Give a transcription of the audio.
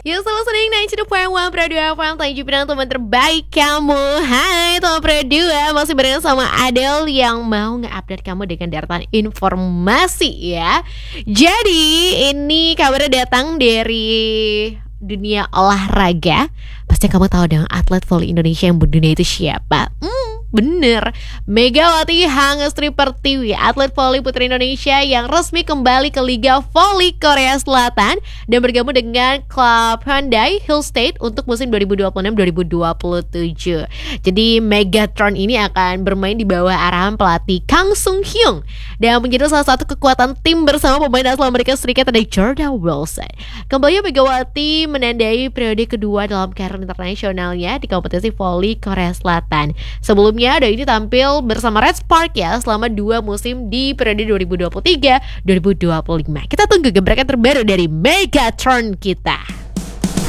Yuk selalu senang naik di One Pro 2 FM Tanju Pinang teman terbaik kamu. Hai teman Pro 2, masih barengan sama Adele yang mau nge-update kamu dengan deretan informasi ya. Jadi ini kabarnya datang dari dunia olahraga. Pasti kamu tahu dong atlet voli Indonesia yang berdunia itu siapa? Bener, Megawati Hangestri Pertiwi, atlet voli putri Indonesia yang resmi kembali ke Liga Voli Korea Selatan dan bergabung dengan klub Hyundai Hill State untuk musim 2026-2027. Jadi Megatron ini akan bermain di bawah arahan pelatih Kang Sung Hyung dan menjadi salah satu kekuatan tim bersama pemain asal Amerika Serikat ada Jordan Wilson. Kembali Megawati menandai periode kedua dalam karir internasionalnya di kompetisi voli Korea Selatan. Sebelumnya ada ini tampil bersama Red Spark ya selama 2 musim di periode 2023-2025. Kita tunggu gebrakan terbaru dari Megatron kita.